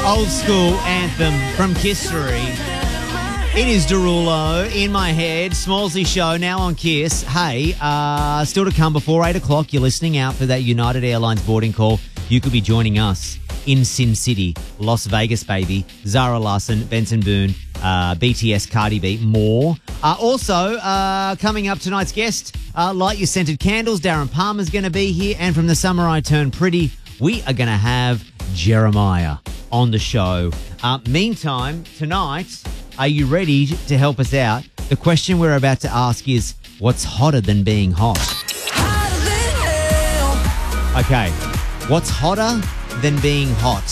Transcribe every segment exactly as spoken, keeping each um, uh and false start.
Old school anthem from Kiss three. It is Derulo in my head. Smallsy show now on Kiss. Hey, uh, still to come before eight o'clock. You're listening out for that United Airlines boarding call. You could be joining us in Sin City, Las Vegas, baby. Zara Larsson, Benson Boone, uh, B T S, Cardi B, more. Uh, also, uh, coming up, tonight's guest, uh, Light Your Scented Candles. Darren Palmer's going to be here. And from The Summer I Turned Pretty, we are going to have Jeremiah on the show. Uh, meantime, tonight, are you ready to help us out? The question we're about to ask is, what's hotter than being hot? Okay, what's hotter than being hot?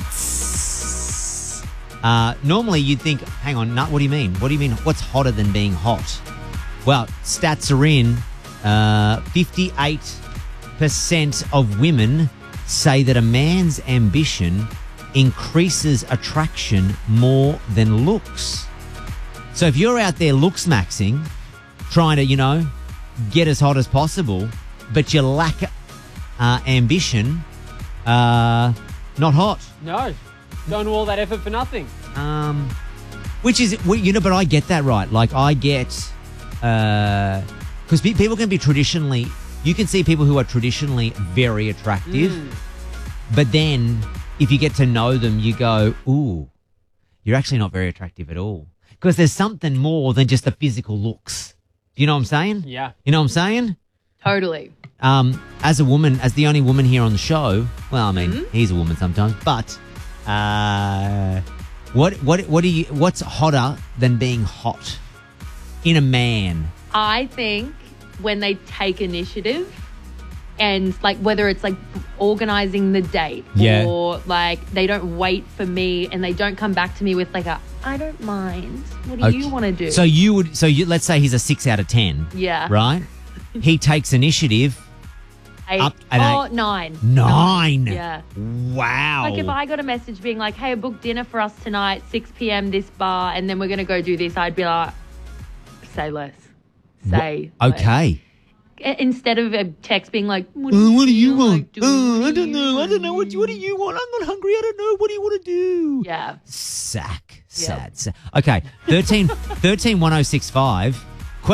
Uh, normally you'd think, hang on, Nut, what do you mean? What do you mean, what's hotter than being hot? Well, stats are in. Uh, fifty-eight percent of women say that a man's ambition increases attraction more than looks. So if you're out there looks maxing, trying to, you know, get as hot as possible, but you lack uh, ambition, uh, not hot. No. Going to all that effort for nothing. Um, which is, you know, but I get that right. Like I get, because uh, people can be traditionally, you can see people who are traditionally very attractive, mm. but then if you get to know them, you go, ooh, you're actually not very attractive at all. Because there's something more than just the physical looks. You know what I'm saying? Yeah. You know what I'm saying? Totally. Um, as a woman, as the only woman here on the show, well, I mean, mm-hmm. he's a woman sometimes, but uh, what what what do you? What's hotter than being hot in a man? I think when they take initiative. And, like, whether it's, like, organising the date yeah. or, like, they don't wait for me and they don't come back to me with, like, a, I don't mind. What do okay. you want to do? So you would, so you, let's say he's a six out of ten. Yeah. Right? He takes initiative. Eight. Up an oh, eight. nine. Nine. Nine. Yeah. Wow. Like, if I got a message being like, hey, book dinner for us tonight, six p.m. this bar, and then we're going to go do this, I'd be like, say less. Say Wh- Okay. less. Instead of a text being like, what do you, uh, what do you want? Like uh, I don't know. I don't know. What, what do you want? I'm not hungry. I don't know. What do you want to do? Yeah. Sack. Sad. Yep. Sad. Okay. thirteen, thirteen one oh six five.